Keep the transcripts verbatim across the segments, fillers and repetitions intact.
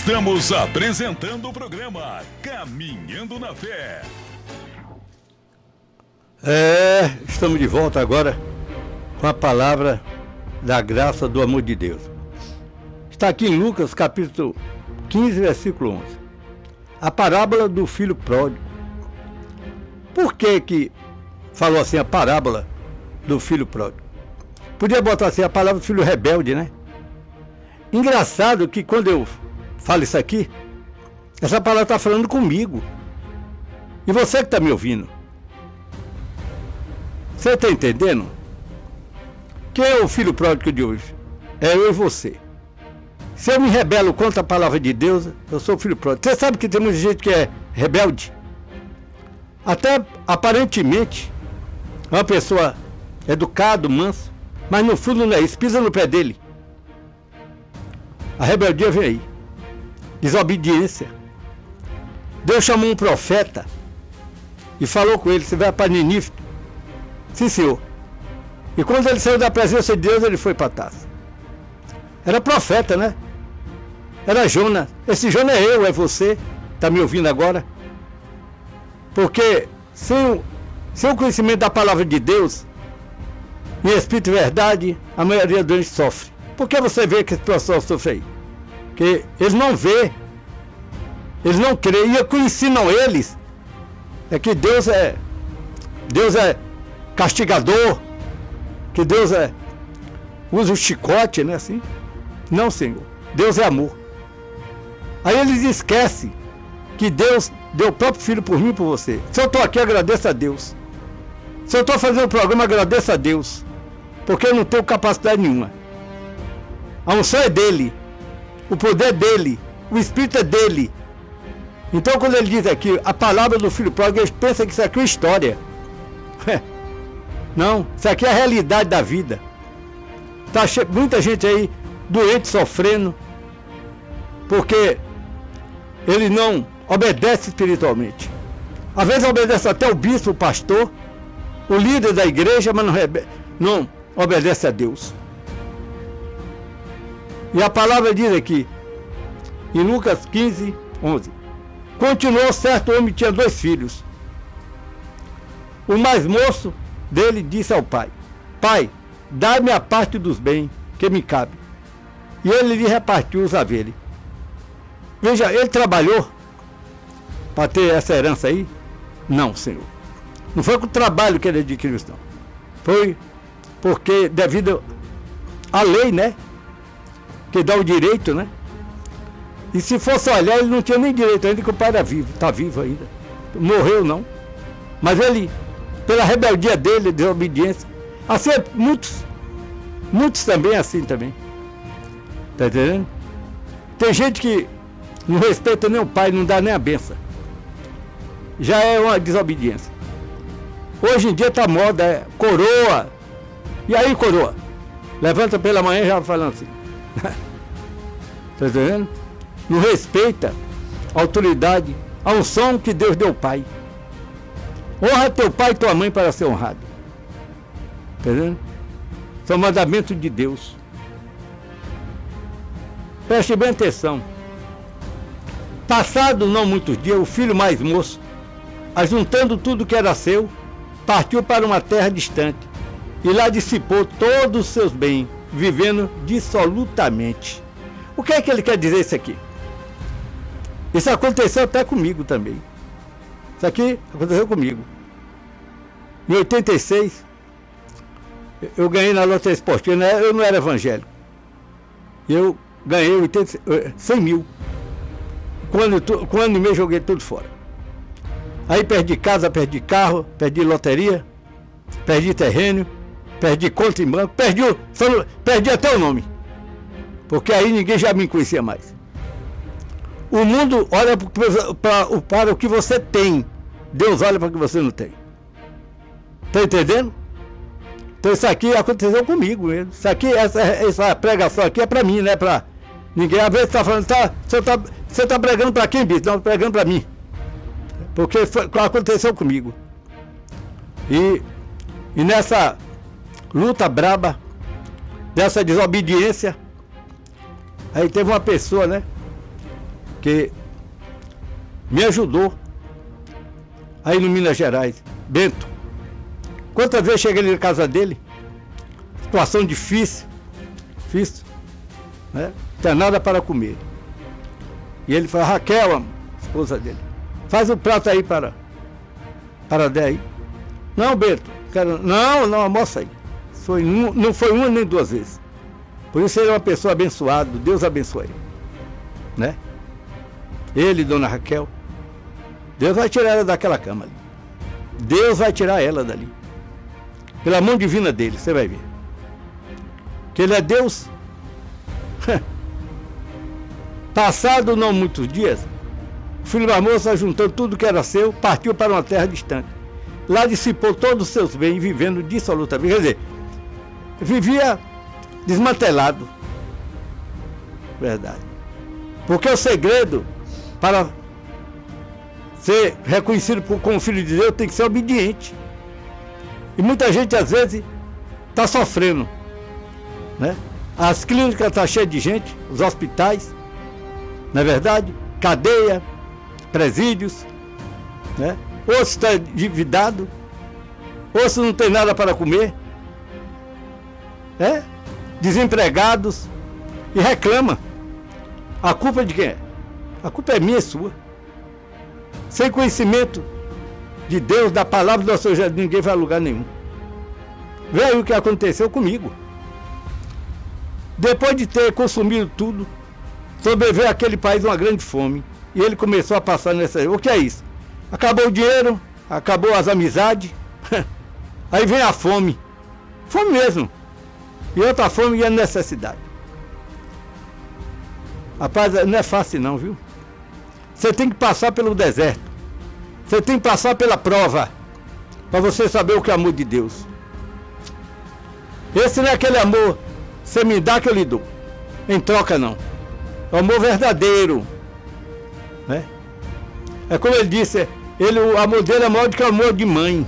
Estamos apresentando o programa Caminhando na Fé. É, estamos de volta agora com a palavra da graça do amor de Deus. Está aqui em Lucas capítulo quinze, versículo onze. A parábola do filho pródigo. Por que que falou assim a parábola do filho pródigo? Podia botar assim a palavra do filho rebelde, né? Engraçado que quando eu falo isso aqui, essa palavra está falando comigo. E você que está me ouvindo. Você está entendendo? Quem é o filho pródigo de hoje? É eu e você. Se eu me rebelo contra a palavra de Deus, eu sou o filho pródigo. Você sabe que tem muita gente que é rebelde? Até aparentemente, é uma pessoa educada, mansa, mas no fundo não é isso, pisa no pé dele. A rebeldia vem aí. Desobediência. Deus chamou um profeta e falou com ele: você vai para Nínive. Sim, senhor. E quando ele saiu da presença de Deus, ele foi para Tarso. Era profeta, né? Era Jonas. Esse Jonas é eu, é você. Está me ouvindo agora? Porque sem, sem o conhecimento da palavra de Deus, em espírito e verdade, a maioria dos doentes sofre. Por que você vê que a situação sofre aí? Porque eles não vê, eles não creem. E o que ensinam eles é que Deus é Deus é castigador, que Deus é usa o chicote, né, assim? Não, Senhor. Deus é amor. Aí eles esquecem que Deus deu o próprio filho por mim e por você. Se eu estou aqui, agradeço a Deus. Se eu estou fazendo o programa, agradeço a Deus. Porque eu não tenho capacidade nenhuma. A unção é dele. O poder é dele. O Espírito é dele. Então quando ele diz aqui a palavra do filho pródigo, eles pensam que isso aqui é uma história. Não, isso aqui é a realidade da vida. Tá che... muita gente aí doente, sofrendo, porque ele não obedece espiritualmente. Às vezes obedece até o bispo, o pastor, o líder da igreja, mas não, rebe... não obedece a Deus. E a palavra diz aqui, em Lucas quinze, onze. Continuou, certo homem tinha dois filhos. O mais moço dele disse ao pai: Pai, dá-me a parte dos bens que me cabe. E ele lhe repartiu os haveres. Veja, ele trabalhou para ter essa herança aí? Não, Senhor. Não foi com o trabalho que ele adquiriu isso, não. Foi porque devido à lei, né? Que dá o direito, né? E se fosse olhar, ele não tinha nem direito ainda, que o pai era vivo, está vivo ainda. Morreu, não. Mas ele, pela rebeldia dele, desobediência, assim, muitos, muitos também assim também. Tá entendendo? Tem gente que não respeita nem o pai, não dá nem a benção. Já é uma desobediência. Hoje em dia tá moda, é coroa. E aí, coroa? Levanta pela manhã e já falando assim. Tá entendendo? Não respeita a autoridade, a unção que Deus deu ao pai. Honra teu pai e tua mãe para ser honrado. Tá entendendo? São mandamentos de Deus. Preste bem atenção. Passado não muitos dias, o filho mais moço, ajuntando tudo que era seu, partiu para uma terra distante e lá dissipou todos os seus bens, vivendo dissolutamente. O que é que ele quer dizer isso aqui? Isso aconteceu até comigo também. Isso aqui aconteceu comigo. Em oitenta e seis, eu ganhei na loteria esportiva, eu não era evangélico. Eu ganhei oitenta, cem mil. Quando, com um ano e meio joguei tudo fora. Aí perdi casa, perdi carro, perdi loteria, perdi terreno, perdi conta em banco, perdi, perdi até o nome. Porque aí ninguém já me conhecia mais. O mundo olha para, para o que você tem. Deus olha para o que você não tem. Tá entendendo? Então isso aqui aconteceu comigo mesmo. Isso aqui, essa, essa pregação aqui é para mim, não é para ninguém. Às vezes está falando, tá, você está você tá pregando para quem, bicho? Não, pregando para mim. Porque foi, aconteceu comigo. E, e nessa luta braba, dessa desobediência, aí teve uma pessoa, né? que me ajudou aí no Minas Gerais, Bento. Quantas vezes cheguei na casa dele, situação difícil, difícil, né? Não tem nada para comer. E ele fala, Raquel, a esposa dele, faz o prato aí para, para der aí. Não, Bento, quero, não, não, almoça aí. Foi, não, não foi uma nem duas vezes. Por isso ele é uma pessoa abençoada, Deus abençoe ele, né? Ele e Dona Raquel, Deus vai tirar ela daquela cama ali. Deus vai tirar ela dali. Pela mão divina dele, você vai ver. Que ele é Deus. Passado não muitos dias, o filho da moça, juntando tudo que era seu, partiu para uma terra distante. Lá dissipou todos os seus bens, vivendo dissolutamente. Quer dizer, vivia desmantelado. Verdade. Porque o segredo para ser reconhecido como filho de Deus tem que ser obediente. E muita gente às vezes está sofrendo, né? As clínicas estão cheias de gente, os hospitais, não é verdade? Cadeia, presídios, né? Ou se está endividado, ou se não tem nada para comer, é? Desempregados, e reclama. A culpa é de quem é? A culpa é minha e sua. Sem conhecimento de Deus, da palavra do Senhor, ninguém vai a lugar nenhum. Veja o que aconteceu comigo. Depois de ter consumido tudo, sobreviveu aquele país uma grande fome. E ele começou a passar nessa... O que é isso? Acabou o dinheiro, acabou as amizades, aí vem a fome. Fome mesmo. E outra fome e a necessidade. Rapaz, não é fácil não, viu? Você tem que passar pelo deserto. Você tem que passar pela prova, para você saber o que é amor de Deus. Esse não é aquele amor, você me dá que eu lhe dou. Em troca não. É o amor verdadeiro, né? É como ele disse, ele, o amor dele é maior do que o amor de mãe.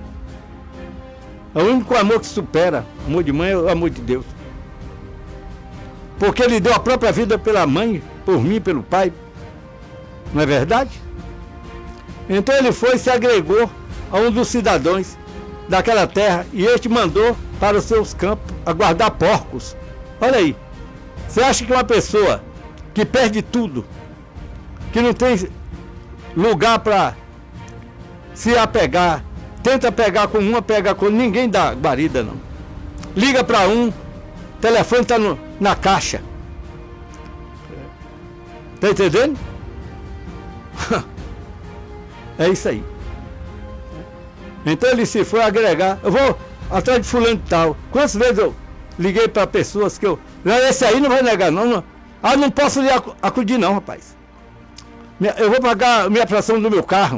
É o único amor que supera. O amor de mãe é o amor de Deus. Porque ele deu a própria vida pela mãe, por mim, pelo pai. Não é verdade? Então ele foi e se agregou a um dos cidadãos daquela terra, e este mandou para os seus campos a guardar porcos. Olha aí, você acha que uma pessoa que perde tudo, que não tem lugar para se apegar, tenta pegar com uma, pega com ninguém dá guarida não. Liga para um, o telefone está na caixa. Tá entendendo? É isso aí. Então ele se foi agregar. Eu vou atrás de fulano de tal. Quantas vezes eu liguei para pessoas que eu... Esse aí não vai negar não. não. Ah, não posso lhe acudir não, rapaz. Eu vou pagar a minha fração do meu carro.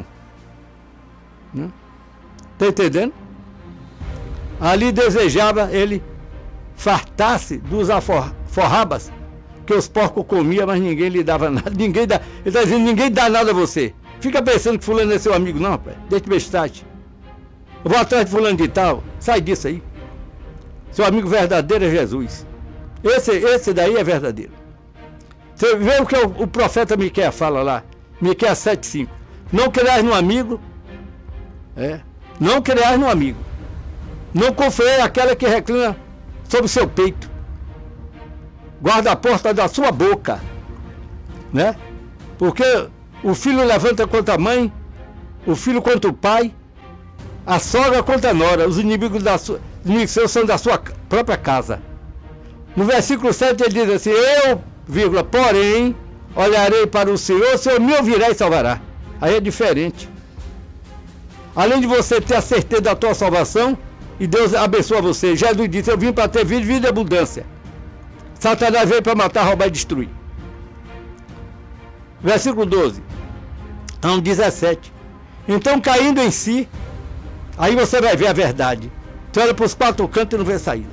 Tá entendendo? Ali desejava ele fartar-se dos alforrabas que os porcos comiam, mas ninguém lhe dava nada. Ninguém dá, ele está dizendo, ninguém dá nada a você. Fica pensando que fulano é seu amigo, não, rapaz. Deixa de bestagem. Eu vou atrás de fulano de tal. Sai disso aí. Seu amigo verdadeiro é Jesus. Esse, esse daí é verdadeiro. Você vê o que o, o profeta Miqueias fala lá. Miqueias sete, cinco. Não criais no amigo. É. Não criais no amigo. Não confiei aquela que reclina sobre o seu peito. Guarda a porta da sua boca. Né? Porque o filho levanta contra a mãe, o filho contra o pai, a sogra contra a nora. Os inimigos, da sua, inimigos seus são da sua própria casa. No versículo sete ele diz assim, eu, vírgula, porém, olharei para o Senhor, o Senhor me ouvirá e salvará. Aí é diferente. Além de você ter a certeza da tua salvação, e Deus abençoa você. Jesus disse, eu vim para ter vida, vida e abundância. Satanás veio para matar, roubar e destruir. Versículo doze. Então dezessete. Então caindo em si, aí você vai ver a verdade. Você olha para os quatro cantos e não vê saída.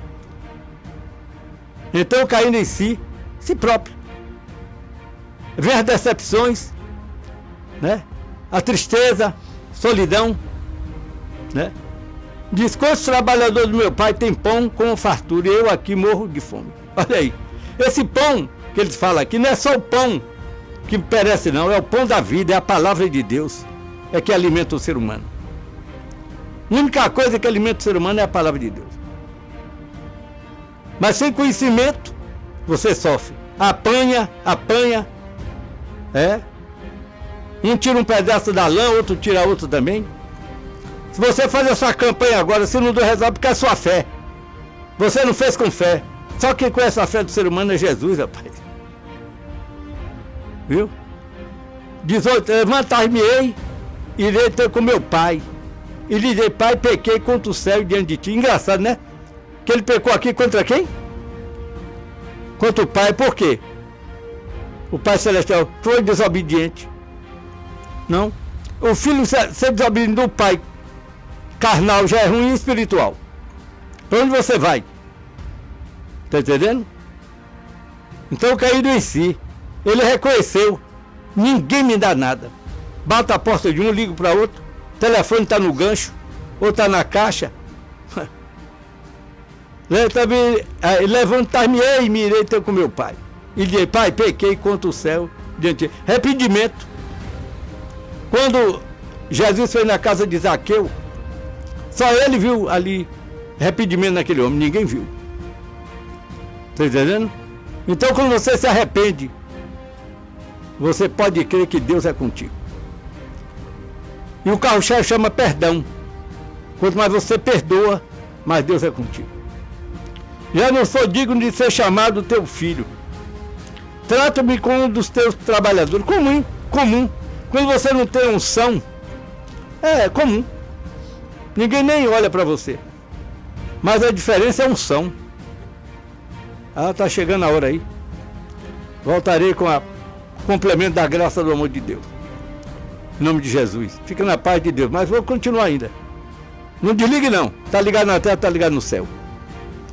Então caindo em si, si próprio. Vê as decepções, né? A tristeza, solidão, né? Diz, quantos trabalhadores do meu pai tem pão com fartura e eu aqui morro de fome. Olha aí, esse pão que eles falam aqui não é só o pão que perece não, é o pão da vida, é a palavra de Deus, é que alimenta o ser humano. A única coisa que alimenta o ser humano é a palavra de Deus. Mas sem conhecimento, você sofre. Apanha, apanha, é. Um tira um pedaço da lã, outro tira outro também. Se você faz essa campanha agora, se não deu resultado, porque é sua fé. Você não fez com fé. Só quem conhece a fé do ser humano é Jesus, rapaz. Viu? dezoito, levantar-me-ei, irei ter com meu pai. E lhe dei, pai, pequei contra o céu diante de ti. Engraçado, né? Que ele pecou aqui contra quem? Contra o pai, por quê? O pai celestial foi desobediente. Não. O filho ser, ser desobediente do pai carnal já é ruim, espiritual. Para onde você vai? Está entendendo? Então caído em si. Ele reconheceu. Ninguém me dá nada. Bata a porta de um, ligo para outro. O telefone está no gancho. Ou está na caixa. Levantar-me-ei e me irei ter com meu pai. E disse, pai, pequei contra o céu diante de... Arrependimento. Quando Jesus foi na casa de Zaqueu, só ele viu ali arrependimento naquele homem, ninguém viu. Está entendendo? Então quando você se arrepende, você pode crer que Deus é contigo. E o carro-chefe chama perdão. Quanto mais você perdoa, mais Deus é contigo. Já não sou digno de ser chamado teu filho. Trata-me como um dos teus trabalhadores. Comum, comum. Quando você não tem unção, é comum. Ninguém nem olha para você. Mas a diferença é unção. Ah, tá chegando a hora aí. Voltarei com o complemento da graça do amor de Deus. Em nome de Jesus. Fica na paz de Deus. Mas vou continuar ainda. Não desligue não. Tá ligado na terra, tá ligado no céu.